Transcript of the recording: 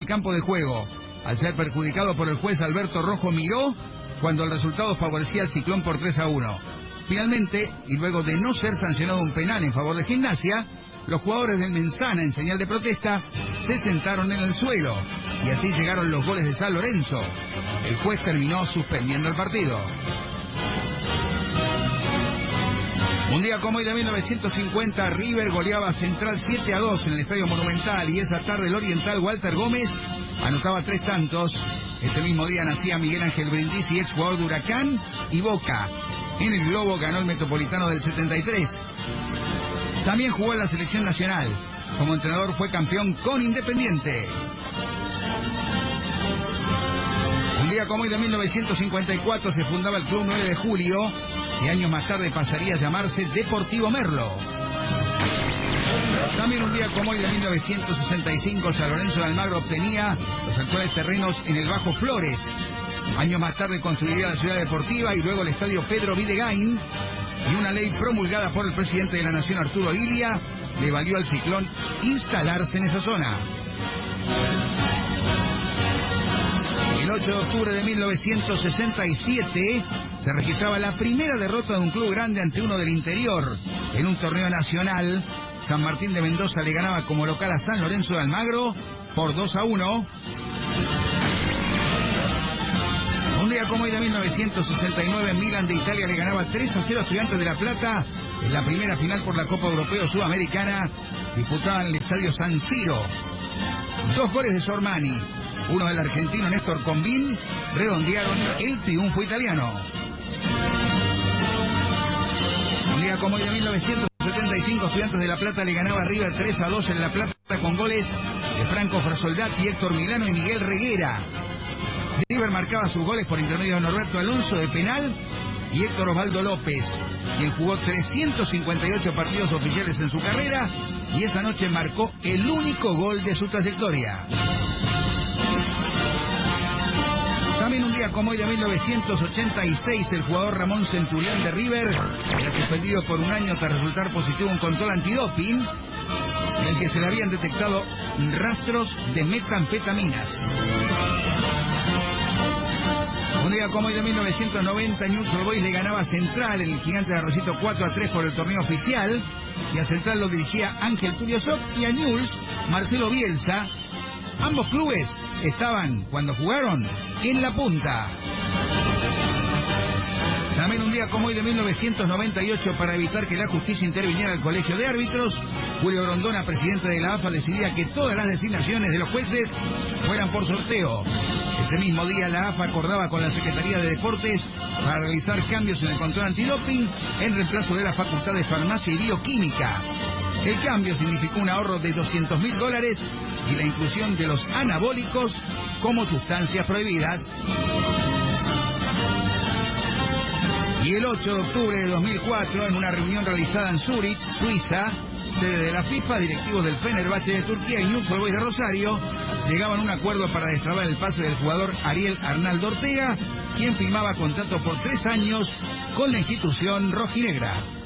campo de juego. Al ser perjudicado por el juez Alberto Rojo Miró, cuando el resultado favorecía al Ciclón por 3-1. Finalmente, y luego de no ser sancionado un penal en favor de Gimnasia, los jugadores del Mensana, en señal de protesta, se sentaron en el suelo, y así llegaron los goles de San Lorenzo. El juez terminó suspendiendo el partido. Un día como hoy de 1950, River goleaba a Central 7-2 en el Estadio Monumental, y esa tarde el oriental Walter Gómez anotaba 3 tantos. Ese mismo día nacía Miguel Ángel Brindisi, ex jugador de Huracán y Boca. En el Globo ganó el Metropolitano del 73. También jugó en la selección nacional. Como entrenador fue campeón con Independiente. Un día como hoy de 1954 se fundaba el Club 9 de Julio, y años más tarde pasaría a llamarse Deportivo Merlo. También un día como hoy de 1965, San Lorenzo de Almagro obtenía los actuales terrenos en el Bajo Flores. Años más tarde construiría la Ciudad Deportiva y luego el Estadio Pedro Videgain, y una ley promulgada por el presidente de la Nación, Arturo Illia, le valió al Ciclón instalarse en esa zona. El 8 de octubre de 1967 se registraba la primera derrota de un club grande ante uno del interior en un torneo nacional. San Martín de Mendoza le ganaba como local a San Lorenzo de Almagro por 2-1. Un día como hoy de 1969, Milan de Italia le ganaba 3-0 a Estudiantes de La Plata en la primera final por la Copa Europea Sudamericana, disputada en el Estadio San Siro. 2 goles de Sormani, uno del argentino Néstor Combín, redondearon el triunfo italiano. Un día como hoy de 1975, Estudiantes de La Plata le ganaba a River 3-2 en La Plata con goles de Franco Frasoldati, Héctor Milano y Miguel Reguera. River marcaba sus goles por intermedio de Norberto Alonso de penal y Héctor Osvaldo López, quien jugó 358 partidos oficiales en su carrera y esa noche marcó el único gol de su trayectoria. También un día como hoy de 1986, el jugador Ramón Centurión de River era suspendido por un año tras resultar positivo en control antidoping, en el que se le habían detectado rastros de metanfetaminas. Un día como hoy de 1990, Newell's Old Boys le ganaba a Central en el Gigante de Arroyito 4-3 por el torneo oficial, y a Central lo dirigía Ángel Turiosov y a Newell's Marcelo Bielsa. Ambos clubes estaban, cuando jugaron, en la punta. También un día como hoy de 1998, para evitar que la justicia interviniera al colegio de árbitros, Julio Grondona, presidente de la AFA, decidía que todas las designaciones de los jueces fueran por sorteo. Ese mismo día la AFA acordaba con la Secretaría de Deportes para realizar cambios en el control antidoping en reemplazo de la Facultad de Farmacia y Bioquímica. El cambio significó un ahorro de $200.000 y la inclusión de los anabólicos como sustancias prohibidas. Y el 8 de octubre de 2004, en una reunión realizada en Zúrich, Suiza, sede de la FIFA, directivos del Fenerbahce de Turquía y Newell's Old Boys de Rosario llegaban a un acuerdo para destrabar el pase del jugador Ariel Arnaldo Ortega, quien firmaba contrato por 3 años con la institución rojinegra.